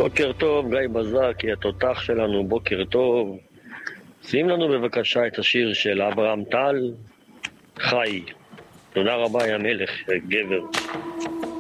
בוקר טוב, גיא בזק, התותח שלנו, בוקר טוב. שים לנו בבקשה את השיר של אברהם טל, חי. תודה רבה, יא מלך, גבר.